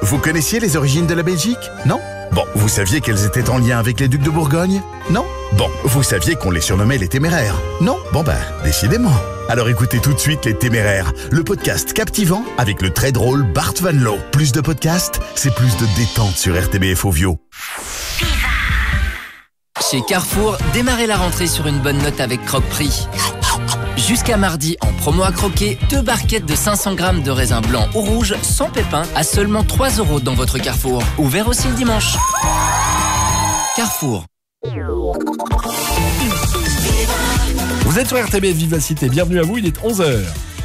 Vous connaissiez les origines de la Belgique? Non? Bon, vous saviez qu'elles étaient en lien avec les ducs de Bourgogne? Non? Bon, vous saviez qu'on les surnommait les Téméraires? Non? Bon décidément. Alors écoutez tout de suite Les Téméraires, le podcast captivant avec le très drôle Bart Van Loo. Plus de podcasts, c'est plus de détente sur RTBF Ovio. Chez Carrefour, démarrez la rentrée sur une bonne note avec Croque-Prix. Jusqu'à mardi, en promo à croquer, 2 barquettes de 500 grammes de raisin blanc ou rouge sans pépins à seulement 3 € dans votre Carrefour. Ouvert aussi le dimanche. Carrefour. Vous êtes sur RTBF Vivacité, bienvenue à vous, il est 11h.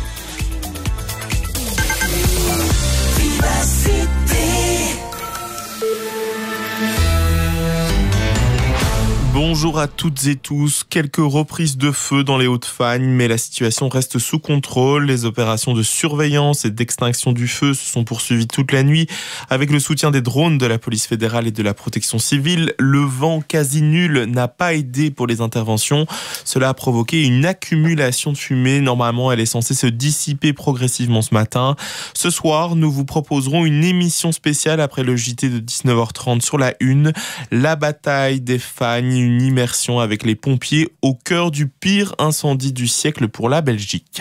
Bonjour à toutes et tous. Quelques reprises de feu dans les Hauts-de-Fagne, mais la situation reste sous contrôle. Les opérations de surveillance et d'extinction du feu se sont poursuivies toute la nuit avec le soutien des drones de la police fédérale et de la protection civile. Le vent quasi nul n'a pas aidé pour les interventions. Cela a provoqué une accumulation de fumée. Normalement, elle est censée se dissiper progressivement ce matin. Ce soir, nous vous proposerons une émission spéciale après le JT de 19h30 sur la Une. La bataille des Fagnes, une immersion avec les pompiers au cœur du pire incendie du siècle pour la Belgique.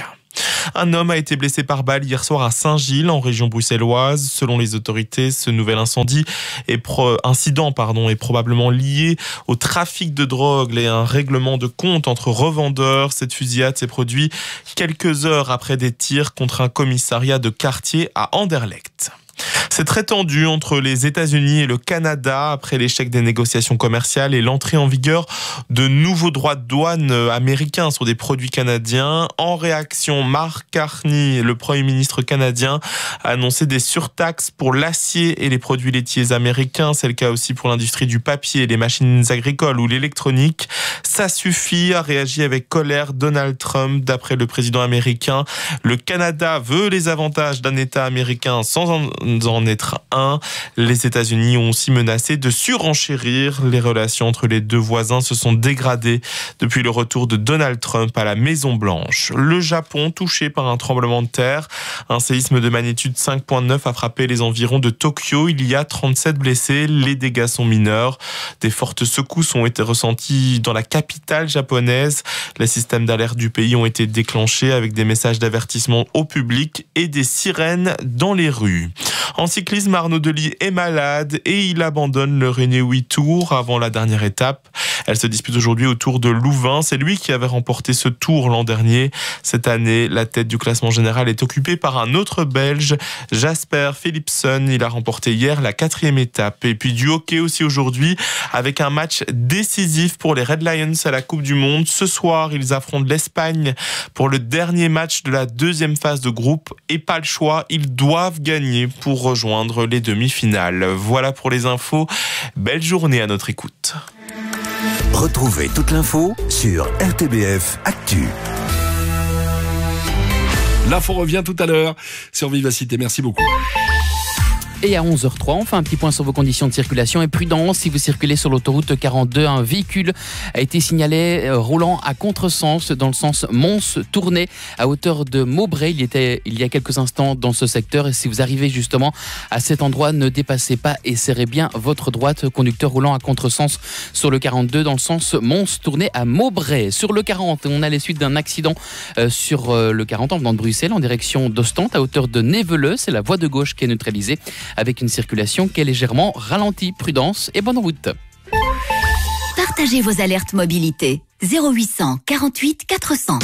Un homme a été blessé par balle hier soir à Saint-Gilles, en région bruxelloise. Selon les autorités, ce nouvel incident est probablement lié au trafic de drogue et à un règlement de compte entre revendeurs. Cette fusillade s'est produite quelques heures après des tirs contre un commissariat de quartier à Anderlecht. C'est très tendu entre les États-Unis et le Canada après l'échec des négociations commerciales et l'entrée en vigueur de nouveaux droits de douane américains sur des produits canadiens. En réaction, Mark Carney, le Premier ministre canadien, a annoncé des surtaxes pour l'acier et les produits laitiers américains. C'est le cas aussi pour l'industrie du papier, les machines agricoles ou l'électronique. Ça suffit, a réagi avec colère Donald Trump. D'après le président américain, le Canada veut les avantages d'un État américain sans en être un. Les États-Unis ont aussi menacé de surenchérir. Les relations entre les deux voisins se sont dégradées depuis le retour de Donald Trump à la Maison-Blanche. Le Japon, touché par un tremblement de terre. Un séisme de magnitude 5.9 a frappé les environs de Tokyo. Il y a 37 blessés. Les dégâts sont mineurs. Des fortes secousses ont été ressenties dans la capitale japonaise. Les systèmes d'alerte du pays ont été déclenchés avec des messages d'avertissement au public et des sirènes dans les rues. En cyclisme, Arnaud Delis est malade et il abandonne le René 8 Tour avant la dernière étape. Elle se dispute aujourd'hui au Tour de Louvain. C'est lui qui avait remporté ce tour l'an dernier. Cette année, la tête du classement général est occupée par un autre Belge, Jasper Philipsen. Il a remporté hier la 4e étape. Et puis du hockey aussi aujourd'hui avec un match décisif pour les Red Lions à la Coupe du Monde. Ce soir, ils affrontent l'Espagne pour le dernier match de la 2e phase de groupe. Et pas le choix, ils doivent gagner pour rejoindre les demi-finales. Voilà pour les infos. Belle journée à notre écoute. Retrouvez toute l'info sur RTBF Actu. L'info revient tout à l'heure sur Vivacité. Merci beaucoup. Et à 11h03, on fait un petit point sur vos conditions de circulation et prudence. Si vous circulez sur l'autoroute 42, un véhicule a été signalé roulant à contresens dans le sens Mons-Tournai à hauteur de Maubray. Il y a quelques instants dans ce secteur. Et si vous arrivez justement à cet endroit, ne dépassez pas et serrez bien votre droite. Conducteur roulant à contresens sur le 42 dans le sens Mons-Tournai à Maubray. Sur le 40, on a les suites d'un accident sur le 40 en venant de Bruxelles en direction d'Ostende à hauteur de Néveleux. C'est la voie de gauche qui est neutralisée, avec une circulation qui est légèrement ralentie. Prudence et bonne route. Partagez vos alertes mobilité. 0800 48 400.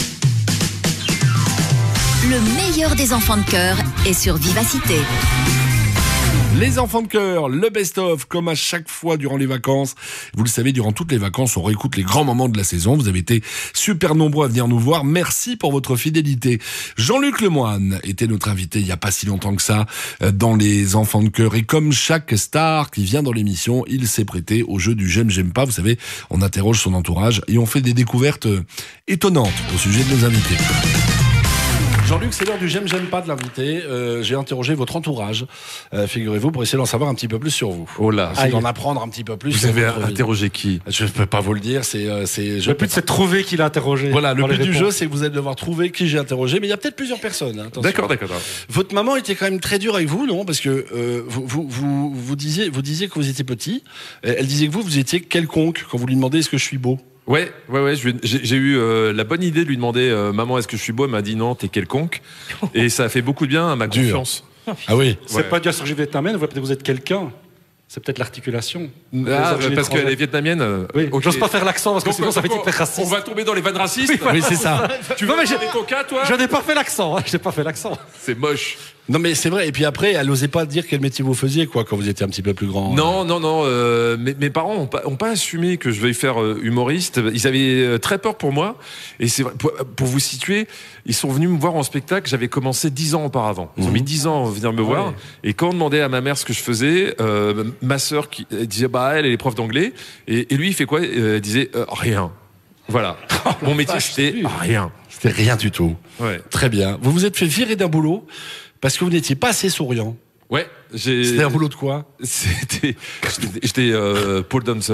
Le meilleur des enfants de cœur est sur Vivacité. Les enfants de cœur, le best-of, comme à chaque fois durant les vacances. Vous le savez, durant toutes les vacances, on réécoute les grands moments de la saison. Vous avez été super nombreux à venir nous voir. Merci pour votre fidélité. Jean-Luc Lemoine était notre invité il n'y a pas si longtemps que ça dans les enfants de cœur. Et comme chaque star qui vient dans l'émission, il s'est prêté au jeu du j'aime, j'aime pas. Vous savez, on interroge son entourage et on fait des découvertes étonnantes au sujet de nos invités. Jean-Luc, c'est l'heure du j'aime pas de l'invité. J'ai interrogé votre entourage, figurez-vous, pour essayer d'en savoir un petit peu plus sur vous. Oh là. Essayer d'en apprendre un petit peu plus. Vous sur avez votre vie. interrogé qui? Je ne peux pas vous le dire. Le but, c'est de trouver qui l'a interrogé. Voilà, le dans les but du réponses. jeu, c'est que vous allez devoir trouver qui j'ai interrogé, mais il y a peut-être plusieurs personnes. Hein, attention. D'accord. Votre maman était quand même très dure avec vous, non? Parce que vous disiez que vous étiez petit. Elle disait que vous étiez quelconque quand vous lui demandez est-ce que je suis beau. Ouais. J'ai eu la bonne idée de lui demander maman, est-ce que je suis beau? Elle m'a dit non, t'es quelconque. Et ça a fait beaucoup de bien à ma Dur. confiance. Ah oui. C'est pas dû à Serge vietnamienne, vous êtes quelqu'un. C'est peut-être l'articulation. Ah, Les origines parce qu'elle est vietnamienne. Oui, ok. j'ose pas faire l'accent parce que sinon ça fait hyper On raciste. va tomber dans les vannes racistes. Oui, c'est ça. Tu veux des coca, toi? Je n'ai pas fait l'accent. J'ai pas fait l'accent. C'est moche. Non, mais c'est vrai. Et puis après, elle n'osait pas dire quel métier vous faisiez, quoi, quand vous étiez un petit peu plus grand. Non. Mes parents ont pas assumé que je veuille faire humoriste. Ils avaient très peur pour moi. Et c'est vrai, pour vous situer, ils sont venus me voir en spectacle. J'avais commencé 10 ans auparavant. Ils ont mis 10 ans à venir me voir. Et quand on demandait à ma mère ce que je faisais, ma sœur qui disait elle est prof d'anglais. Et lui, il fait quoi? Elle disait rien. Voilà. Mon métier, c'était rien. C'était rien du tout. Ouais. Très bien. Vous vous êtes fait virer d'un boulot parce que vous n'étiez pas assez souriant. Ouais. C'était un boulot de quoi? J'étais pole dancer.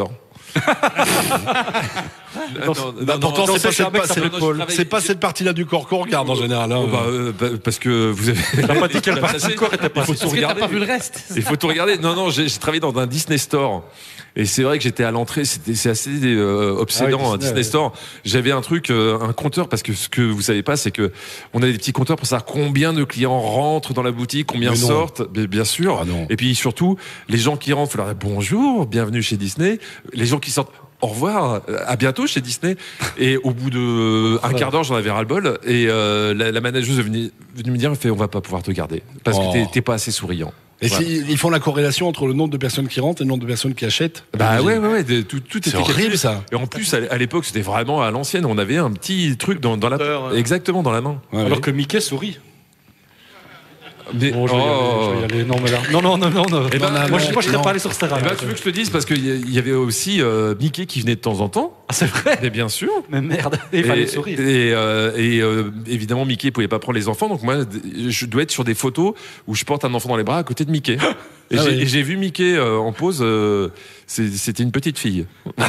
Pourtant, c'est c'est pas cette partie-là du corps qu'on regarde en général. Hein. Parce que vous avez. T'as pas dit quelle partie du corps était pas. Il faut tout regarder. T'as pas vu le reste? Il faut tout regarder. Non, j'ai travaillé dans un Disney Store. Et c'est vrai que j'étais à l'entrée, c'est assez obsédant, un Disney Store. J'avais un truc, un compteur, parce que ce que vous savez pas, c'est que on a des petits compteurs pour savoir combien de clients rentrent dans la boutique, combien sortent, bien sûr. Ah non. Et puis surtout, les gens qui rentrent, faut leur dire bonjour, bienvenue chez Disney. Les gens qui sortent, au revoir, à bientôt chez Disney. Et au bout de un quart d'heure, j'en avais ras-le-bol. Et la manageuse est venue me dire, on va pas pouvoir te garder parce que t'es pas assez souriant. Et Voilà. ils font la corrélation entre le nombre de personnes qui rentrent et le nombre de personnes qui achètent. Bah ouais, tout était C'est horrible, calculé. ça. Et en plus, à l'époque, c'était vraiment à l'ancienne. On avait un petit truc dans la exactement dans la main. Ouais, Alors oui. que Mickey sourit. Mais, Bon, je vais y aller. Non, mais là. Non. Eh ben, moi, je serais non. pas allé sur Stera. Eh ben, tu veux que je te dise parce qu'il y avait aussi Mickey qui venait de temps en temps. Ah, c'est vrai. Mais bien sûr. Mais merde. Il fallait sourire. Et évidemment, Mickey pouvait pas prendre les enfants. Donc moi, je dois être sur des photos où je porte un enfant dans les bras à côté de Mickey. Et j'ai vu Mickey en pause. C'était une petite fille.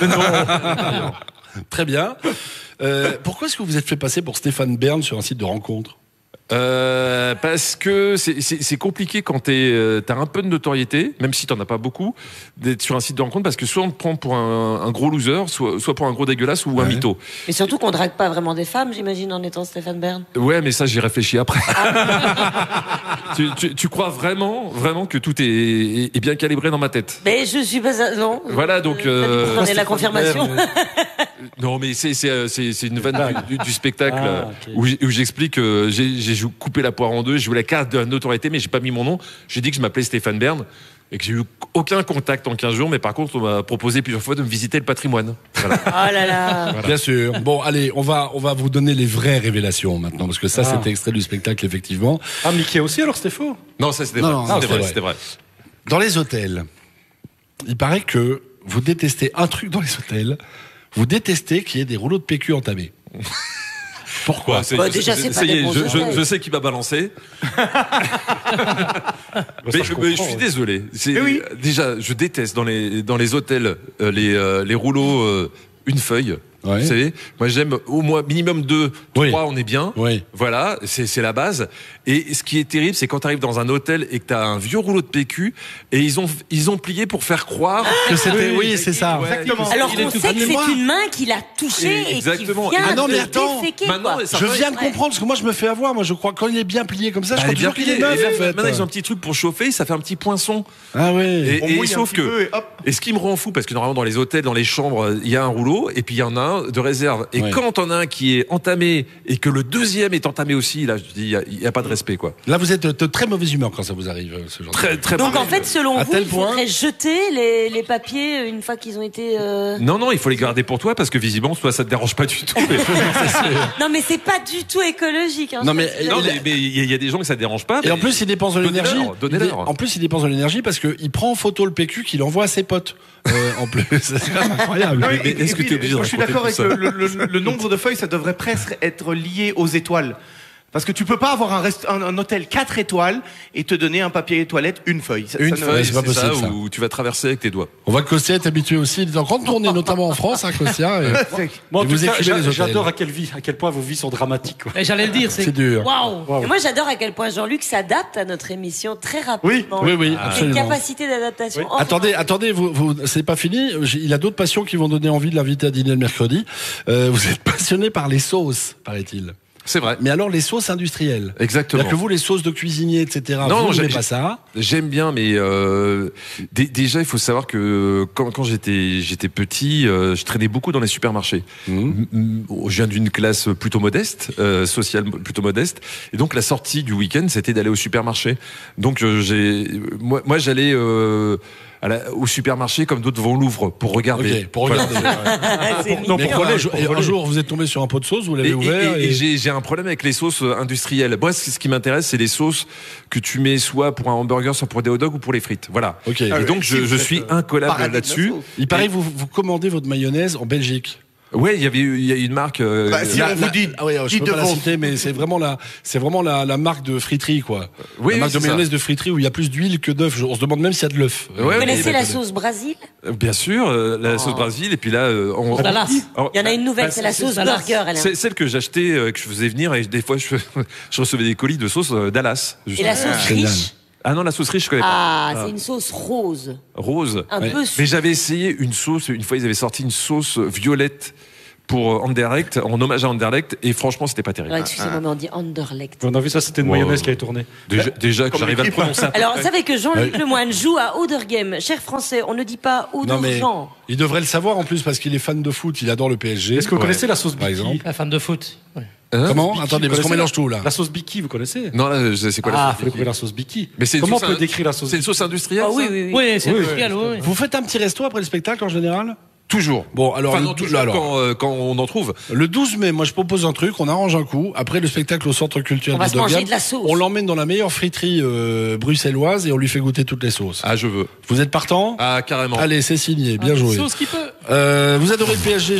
Très bien. Pourquoi est-ce que vous vous êtes fait passer pour Stéphane Bern sur un site de rencontre? Parce que c'est compliqué quand t'as un peu de notoriété, même si t'en as pas beaucoup, d'être sur un site de rencontre, parce que soit on te prend pour un gros loser, soit pour un gros dégueulasse ou un mytho. Mais surtout qu'on drague pas vraiment des femmes, j'imagine, en étant Stéphane Bern. Ouais, mais ça j'y réfléchis après. Tu crois vraiment que tout est bien calibré dans ma tête? Mais je suis pas... Non. Voilà, donc... J'en ai la confirmation. Non, mais c'est une vanne du spectacle ok. où j'explique que j'ai coupé la poire en deux, j'ai eu la carte de la notoriété, mais j'ai pas mis mon nom. J'ai dit que je m'appelais Stéphane Bern et que j'ai eu aucun contact en 15 jours, mais par contre, on m'a proposé plusieurs fois de me visiter le patrimoine. Voilà. Oh là là. Voilà. Bien sûr. Bon, allez, on va vous donner les vraies révélations maintenant, parce que ça, c'était extrait du spectacle, effectivement. Ah, Mickey aussi, alors c'était faux. Non, ça c'était Non, vrai. non, C'était c'est vrai, vrai. c'était vrai. Dans les hôtels, il paraît que vous détestez un truc dans les hôtels. Vous détestez qu'il y ait des rouleaux de PQ entamés. Pourquoi? Bah, déjà, c'est pas des bons hôtels. Je sais qui m'a balancé. Mais je suis désolé. Déjà, je déteste dans les hôtels les rouleaux une feuille. Ouais. Vous savez, moi j'aime au moins minimum 2, 3, Oui. on est bien. Oui. Voilà, c'est la base. Et ce qui est terrible, c'est quand tu arrives dans un hôtel et que tu as un vieux rouleau de PQ et ils ont plié pour faire croire Que c'était, oui, c'est ça. Exactement. Alors qu'on sait que Moi- c'est une main qui l'a touché et qui Exactement. vient Ah non, mais de attends. déféquer, Maintenant, quoi. ça Je va, viens de comprendre, parce que moi je me fais avoir. Moi je crois quand il est bien plié comme ça, je Bah, crois bien toujours qu'il est plié. neuf. Et En fait. maintenant, ils ont un petit truc pour chauffer, ça fait un petit poinçon. Ah ouais. Et sauf que, et ce qui me rend fou, parce que normalement dans les hôtels, dans les chambres, il y a un rouleau et puis il y en a un de réserve. Et Ouais. quand on a un qui est entamé et que le deuxième est entamé aussi, là, je dis, il y a pas de respect, quoi. Là vous êtes de très mauvaise humeur quand ça vous arrive, ce genre de Très, très. Donc en fait, selon À vous, tel il point- faudrait jeter les papiers une fois qu'ils ont été... Non, il faut les garder pour toi parce que visiblement, toi, ça te dérange pas du tout. Mais, Non mais c'est pas du tout écologique. Hein, Non, mais- non, mais il y a des gens que ça dérange pas. Et en plus, il dépense de l'énergie. Donnez-leur. En plus, il dépense de l'énergie parce qu'il prend en photo le PQ qu'il envoie à ses potes. En plus, c'est quand même incroyable. Non, mais est-ce que tu es obligé de moi, je suis raconter d'accord tout avec ça le nombre de feuilles, ça devrait presque être lié aux étoiles. Parce que tu peux pas avoir un hôtel 4 étoiles et te donner un papier toilette, une feuille. Une feuille, c'est pas possible, ça. où tu vas traverser avec tes doigts. On voit que Kostia est habitué aussi. Il est en grande tournée, notamment en France, hein, Kostia. Moi, en Et tout vous cas, écrivez les hôtels. j'adore à quel point vos vies sont dramatiques. Quoi. Et j'allais le dire, C'est dur. Waouh. Et moi, j'adore à quel point Jean-Luc s'adapte à notre émission très rapidement. Oui, Une absolument. capacité d'adaptation. Oui. Attendez, c'est pas fini. Il a d'autres passions qui vont donner envie de l'inviter à dîner le mercredi. Vous êtes passionné par les sauces, paraît-il. C'est vrai. Mais alors les sauces industrielles. Exactement. C'est-à-dire que vous, les sauces de cuisinier, etc. Non, vous n'aimez pas ça. J'aime bien, mais déjà, il faut savoir que quand j'étais petit, je traînais beaucoup dans les supermarchés. Je viens d'une classe plutôt modeste, sociale plutôt modeste, et donc la sortie du week-end, c'était d'aller au supermarché. Donc moi, j'allais au supermarché comme d'autres vont au Louvre pour regarder. Ok, pour regarder. Un jour, vous êtes tombé sur un pot de sauce, vous l'avez ouvert. Et j'ai un problème avec les sauces industrielles. Moi, ce qui m'intéresse, c'est les sauces que tu mets soit pour un hamburger, soit pour des hot dogs ou pour les frites. Voilà. Okay. Et donc, je suis incollable là-dessus. Il paraît que vous commandez votre mayonnaise en Belgique. Ouais, il y a une marque. Si on vous dit, je peux pas la citer, mais c'est vraiment la marque de friterie, quoi. Oui, la marque de mayonnaise ça. de friterie où il y a plus d'huile que d'œuf. On se demande même s'il y a de l'œuf. Vous connaissez la sauce Brésil? Bien sûr, la sauce Brésil. Et puis là, il y en a une nouvelle, c'est la sauce burger. C'est celle que j'achetais, que je faisais venir, et des fois je recevais des colis de sauce Dallas. Et la sauce riche? Ah non, la sauce riche, je connais pas. Ah, c'est une sauce rose. Rose. Un peu sucrée. Mais j'avais essayé une sauce, une fois ils avaient sorti une sauce violette pour Anderlecht, en hommage à Anderlecht, et franchement, c'était pas terrible. Alors, excusez-moi, mais on dit Anderlecht. On a vu ça, c'était une mayonnaise qui avait tourné. Déjà que j'arrive à le prononcer. Alors, vous savez que Jean-Luc Lemoyne joue à Odergame. Cher français, on ne dit pas Odergem. Il devrait le savoir en plus parce qu'il est fan de foot, il adore le PSG. Est-ce que vous connaissez la sauce par exemple? La fan de foot. Comment? Attendez, parce qu'on mélange tout là. La sauce Biki, vous connaissez? Non, là, c'est quoi la sauce? Ah, faut découvrir la sauce Biki. Mais comment on peut décrire la sauce? C'est une sauce industrielle? Ah oui. Oui, c'est industriel, oui. Vous faites un petit resto après le spectacle en général? Toujours. Bon, alors, quand on en trouve. Le 12 mai, moi je propose un truc, on arrange un coup. Après le spectacle au centre culturel on va se manger de la sauce. On l'emmène dans la meilleure friterie bruxelloise et on lui fait goûter toutes les sauces. Ah, je veux. Vous êtes partant? Ah, carrément. Allez, c'est signé, bien joué. Sauce qui peut. Vous adorez le PSG?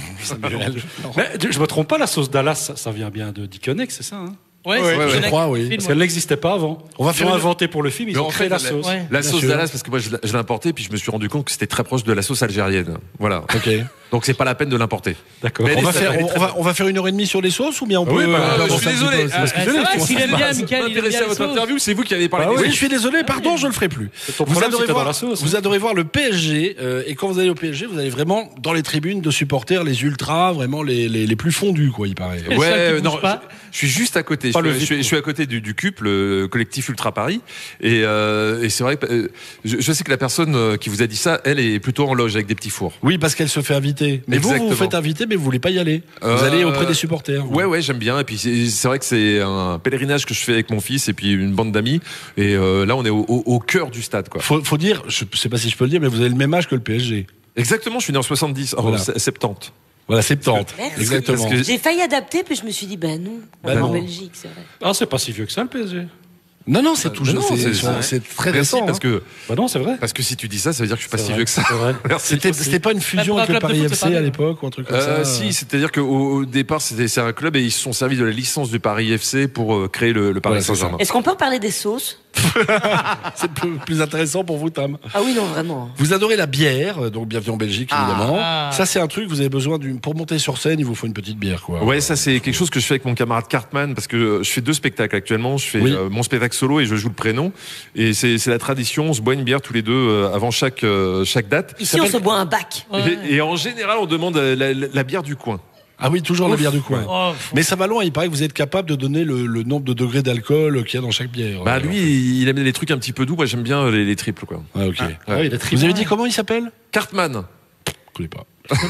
Mais je me trompe pas, la sauce Dallas, ça vient bien de Dickenex, c'est ça, hein? Ouais, je crois, oui. Parce qu'elle n'existait pas avant. Ils ont inventé pour le film, ils ont créé la sauce. La sauce Dallas, parce que moi je l'ai importée, puis je me suis rendu compte que c'était très proche de la sauce algérienne. Voilà. Ok. Donc c'est pas la peine de l'importer. D'accord. On va faire 1h30 sur les sauces ou bien on peut. Je suis désolé. S'il aime bien, Mickaël, il aime bien à votre interview, c'est vous qui avez parlé. Oui, je suis désolé, pardon, je le ferai plus. Vous adorez voir le PSG, et quand vous allez au PSG, vous allez vraiment dans les tribunes de supporters, les ultras, vraiment les plus fondus, quoi, il paraît. Ouais, non, je suis juste à côté. Je suis à côté du CUP, le collectif Ultra Paris, et c'est vrai que je sais que la personne qui vous a dit ça, elle est plutôt en loge avec des petits fours. Oui, parce qu'elle se fait inviter. Mais vous vous faites inviter, mais vous voulez pas y aller. Vous allez auprès des supporters. Ouais, j'aime bien. Et puis c'est vrai que c'est un pèlerinage que je fais avec mon fils et puis une bande d'amis. Et là, on est au cœur du stade, quoi. Faut dire, je sais pas si je peux le dire, mais vous avez le même âge que le PSG. Exactement, je suis né en 70, voilà. 70. Voilà, 70. Merci. Exactement. J'ai failli adapter, puis je me suis dit, non, on est en Belgique, c'est vrai. Ah, c'est pas si vieux que ça, le PSG. Non, c'est toujours. C'est très récent. Parce que. Bah non, c'est vrai. Parce que si tu dis ça, ça veut dire que je suis pas si vieux que ça. C'était pas une fusion avec le Paris FC à l'époque ou un truc comme ça? Si, c'est-à-dire qu'au départ, c'est un club et ils se sont servis de la licence du Paris FC pour créer le Paris Saint-Germain. Est-ce qu'on peut parler des sauces? C'est plus intéressant pour vous, Tam. Ah oui, non, vraiment. Vous adorez la bière, donc bienvenue en Belgique, évidemment. Ça, c'est un truc, vous avez besoin pour monter sur scène, il vous faut une petite bière, quoi. Ouais, ça, c'est quelque chose que je fais avec mon camarade Cartman, parce que je fais 2 spectacles actuellement. Je fais mon spectacle solo et je joue le prénom. Et c'est la tradition, on se boit une bière tous les deux avant chaque date. Ici, on se boit un bac. Et en général, on demande la bière du coin. Ah oui, toujours la bière du coin. Mais ça va loin, il paraît que vous êtes capable de donner le nombre de degrés d'alcool qu'il y a dans chaque bière. Bah lui, il aime les trucs un petit peu doux, moi j'aime bien les triples, quoi. Ah ok. Vous avez dit comment il s'appelle? Cartman. Je connais pas.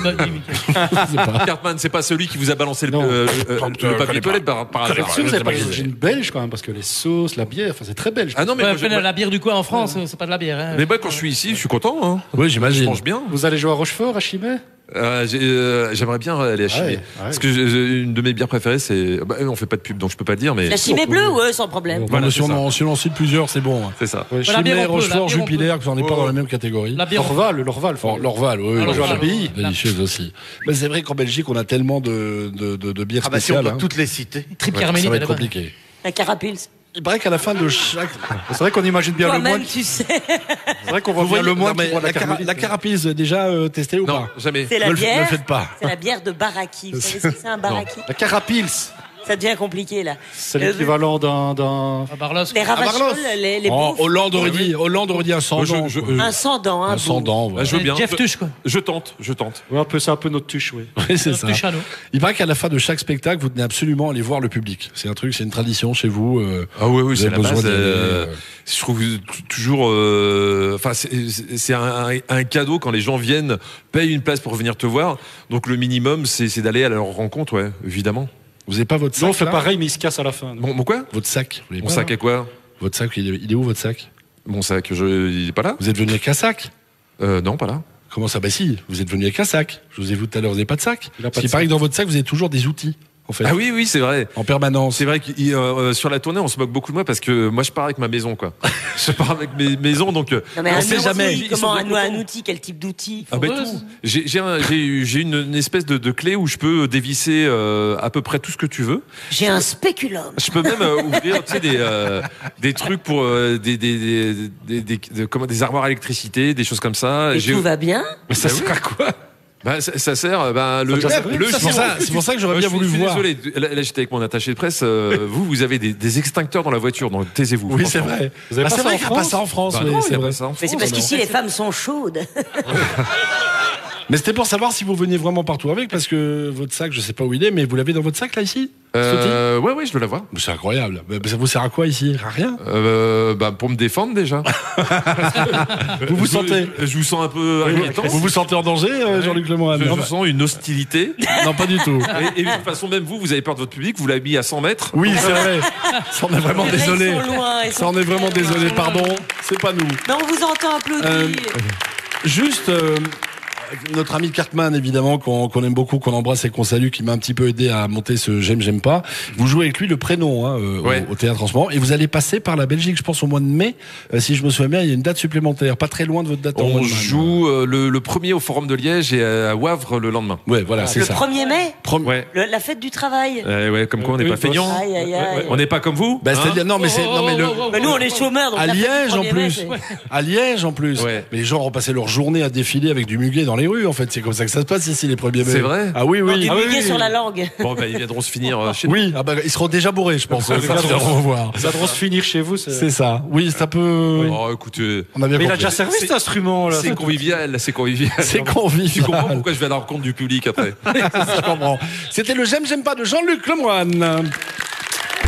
Cartman, c'est pas celui qui vous a balancé le papier toilette par hasard. Vous n'avez pas une belge quand même, parce que les sauces, la bière, c'est très belge. Ah non, mais la bière du coin en France, c'est pas de la bière. Mais moi, quand je suis ici, je suis content. Hein. Oui, j'imagine. Je mange bien. Vous allez jouer à Rochefort, à Chimay? J'aimerais bien aller à Chimay. Parce que une de mes bières préférées, c'est. Bah, on fait pas de pub, donc je peux pas le dire, mais. La Chimay bleue, ouais, sans problème. Voilà, si on en cite plusieurs, c'est bon. C'est ça. Chimay, Rochefort, Jupiler, que vous n'en êtes pas dans la même catégorie. L'Orval, L'Orval, oui. l'abbaye. Délicieuse aussi. Mais c'est vrai qu'en Belgique, on a tellement de bières Ah bah si on spéciales. peut toutes les citer. Triple Ça va être compliqué. La Carapils. Il paraît qu'à la fin de chaque. C'est vrai qu'on imagine bien le moine. Toi-même, tu sais. C'est vrai qu'on voit bien le moine qui boit la carapise, déjà testée ou Non, pas? jamais. C'est la Ne bière. le faites pas. C'est la bière de Baraki. Vous savez ce que c'est un Baraki? La Carapils. Ça devient compliqué, là. C'est l'équivalent d'un. Les ravachol, les Oh, bouffes. Hollande aurait dit un sang-dent. Un sang-dent, Un sang-dent, voilà. Je veux bien. Jeff Tuch, quoi. Je tente. Ouais, c'est un peu notre tuche, oui. Oui, c'est ça. Tuch à nous. Il paraît qu'à la fin de chaque spectacle, vous tenez absolument à aller voir le public. C'est un truc, c'est une tradition chez vous. Ah oui, vous c'est avez la besoin base. d'y aller, Je trouve toujours. Enfin, c'est un cadeau quand les gens viennent, payent une place pour venir te voir. Donc le minimum, c'est d'aller à leur rencontre, ouais, évidemment. Vous n'avez pas votre sac? Nous, on fait là pareil, mais il se casse à la fin. Mon quoi? Votre sac. Vous l'avez Mon pas, sac là est quoi? Votre sac, il est où votre sac? Mon sac, il est pas là? Vous êtes venu avec un sac? Non, pas là. Comment ça? Bah si, vous êtes venu avec un sac. Je vous ai vu tout à l'heure, vous n'avez pas de sac. Il a pas Parce de qu'il paraît sac. que dans votre sac, vous avez toujours des outils, en fait. Ah oui, c'est vrai. En permanence. C'est vrai que sur la tournée, on se moque beaucoup de moi parce que moi, je pars avec ma maison, quoi. Je pars avec mes maisons, donc Non, mais on un sait outil, jamais. comment un outil, quel type d'outil? Ah ben tout. J'ai une espèce de clé où je peux dévisser à peu près tout ce que tu veux. J'ai un spéculum. Je peux même ouvrir, tu sais, des trucs pour des armoires à électricité, des choses comme ça. Et tout va bien? Mais ça sert à quoi? Bah, ça sert, c'est pour ça que j'aurais bien voulu voir. Désolé, là j'étais avec mon attaché de presse. Vous avez des extincteurs dans la voiture, donc taisez-vous. Oui, c'est vrai. Vous avez pas c'est ça vrai en qu'il n'y a pas ça en France. Bah oui, non, c'est il y a vrai. pas ça en Mais c'est France, parce non. qu'ici, les femmes sont chaudes. Mais c'était pour savoir si vous veniez vraiment partout avec, parce que votre sac, je sais pas où il est, mais vous l'avez dans votre sac là ici? Ouais, je dois l'avoir. C'est incroyable. Ça vous sert à quoi ici? À rien. Bah, pour me défendre déjà. Vous vous sentez? Je vous sens un peu inquiétant. Vous vous sentez en danger, Jean-Luc Lemoyne? Je sens une hostilité. Non, pas du tout. Et de toute façon, même vous avez peur de votre public, vous l'avez mis à 100 mètres. Oui, c'est vrai. Ça, on est vraiment Les règles désolé. sont loin, elles Ça, sont on est vraiment très loin. désolé. Pardon. C'est pas nous. Mais on vous entend applaudir. Juste, notre ami Cartman, évidemment, qu'on aime beaucoup, qu'on embrasse et qu'on salue, qui m'a un petit peu aidé à monter ce J'aime pas. Vous jouez avec lui le prénom au théâtre en ce moment. Et vous allez passer par la Belgique, je pense, au mois de mai. Si je me souviens bien, il y a une date supplémentaire, pas très loin de votre date. On joue le premier au Forum de Liège et à Wavre le lendemain. Ouais, voilà, c'est Le ça. 1er mai? Ouais. La fête du travail. Ouais, comme quoi on n'est pas feignants. Aïe, aïe, aïe. On n'est pas comme vous. Bah, c'est-à-dire, non, mais c'est, non, mais Bah, nous, on est chômeurs, donc à la fête du Liège, en 1er mai, plus. c'est- À Liège, en plus. Ouais. Mais les gens ont passé leur journée à défiler avec du muguet dans les rues, en fait. C'est comme ça que ça se passe ici, les premiers mai. C'est vrai? Ah oui, Non, oui. du Ah oui, muguet oui. sur la langue. Bon, bah, ils viendront se finir chez nous. Oui, ah bah, ils seront déjà bourrés, je pense. Les gars Quand ils viendront vont- voir. Ça doit se finir chez vous. C'est ça. Oui, c'est un peu. Oh, écoutez, On a bien Mais il a compris. déjà servi cet instrument là. c'est convivial, c'est convivial. C'est Tu convivial. comprends pourquoi je vais à la rencontre du public après? Je comprends. C'était le J'aime pas de Jean-Luc Lemoyne.